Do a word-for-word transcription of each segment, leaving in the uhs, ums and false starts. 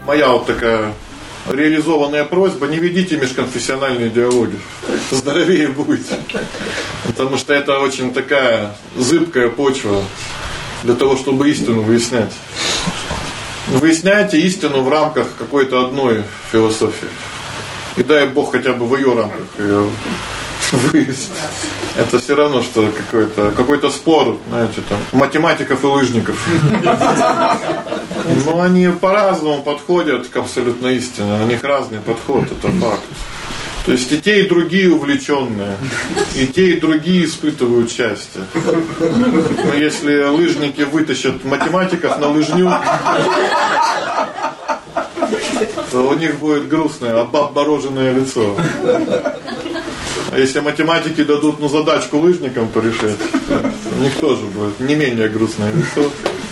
моя вот такая реализованная просьба: не ведите межконфессиональные диалоги. Здоровее будете. Потому что это очень такая зыбкая почва для того, чтобы истину выяснять. Выясняйте истину в рамках какой-то одной философии. И дай Бог хотя бы в ее рамках ее выяснить. Это все равно, что какой-то какой-то спор, знаете, там, математиков и лыжников. Но они по-разному подходят к абсолютной истине. У них разный подход, это факт. То есть и те, и другие увлеченные, и те, и другие испытывают счастье. Но если лыжники вытащат математиков на лыжню, то у них будет грустное, обмороженное лицо. А если математики дадут, ну, задачку лыжникам порешать, у них тоже будет не менее грустное лицо.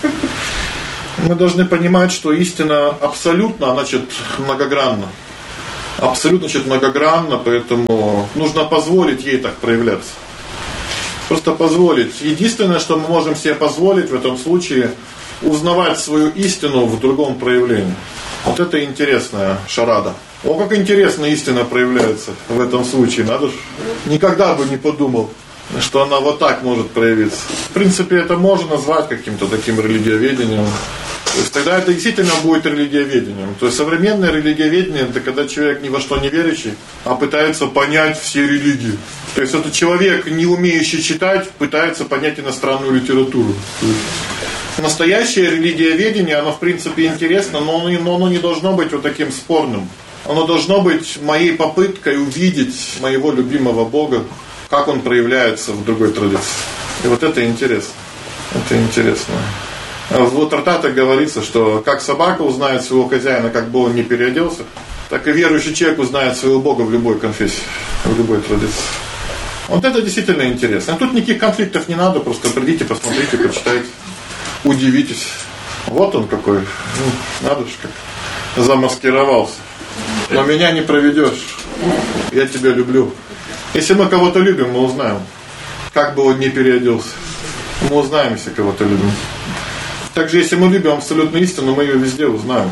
Мы должны понимать, что истина абсолютно, значит, многогранна. Абсолютно, значит, многогранна, поэтому нужно позволить ей так проявляться. Просто позволить. Единственное, что мы можем себе позволить в этом случае, узнавать свою истину в другом проявлении. Вот это интересная шарада. О, как интересно истина проявляется в этом случае. Надо ж, никогда бы не подумал, что она вот так может проявиться. В принципе, это можно назвать каким-то таким религиоведением. То есть тогда это действительно будет религиоведением. То есть современное религиоведение — это когда человек ни во что не верящий, а пытается понять все религии. То есть это человек, не умеющий читать, пытается понять иностранную литературу. Настоящее религиоведение, оно в принципе интересно, но оно, но оно не должно быть вот таким спорным. Оно должно быть моей попыткой увидеть моего любимого Бога, как Он проявляется в другой традиции. И вот это интересно. Это интересно. В Трактате говорится, что как собака узнает своего хозяина, как бы он ни переоделся, так и верующий человек узнает своего Бога в любой конфессии, в любой традиции. Вот это действительно интересно. А тут никаких конфликтов не надо, просто придите, посмотрите, почитайте, удивитесь. Вот он какой, ну, надо же как замаскировался. Но меня не проведешь. Я тебя люблю. Если мы кого-то любим, мы узнаем, как бы он ни переоделся. Мы узнаем, если кого-то любим. Также, если мы любим абсолютную истину, мы ее везде узнаем.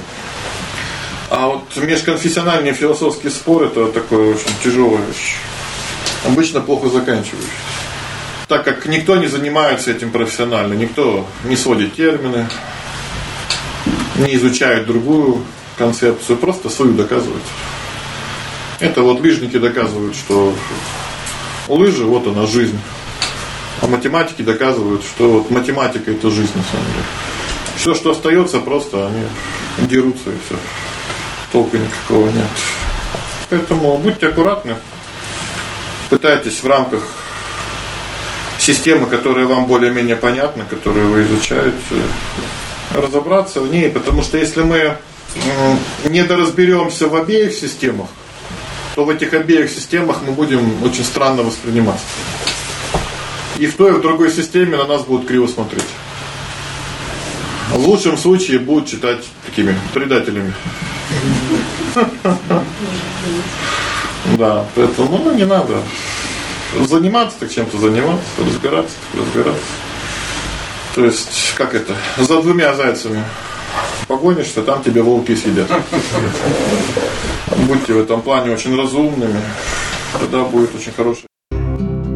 А вот межконфессиональный философский спор — это такое очень тяжелая вещь. Обычно плохо заканчивающаяся. Так как никто не занимается этим профессионально, никто не сводит термины, не изучает другую концепцию, просто свою доказывает. Это вот лыжники доказывают, что у лыжи вот она жизнь. А математики доказывают, что вот математика — это жизнь на самом деле. Все, что остается, просто они дерутся и все. Толку никакого нет. Поэтому будьте аккуратны. Пытайтесь в рамках системы, которая вам более-менее понятна, которую вы изучаете, разобраться в ней. Потому что если мы недоразберемся в обеих системах, то в этих обеих системах мы будем очень странно восприниматься. И в той, и в другой системе на нас будут криво смотреть. В лучшем случае будут считать такими предателями. Да, поэтому ну, не надо заниматься, так чем-то заниматься, разбираться, разбираться. То есть, как это, за двумя зайцами погонишься, там тебя волки съедят. Будьте в этом плане очень разумными, тогда будет очень хороший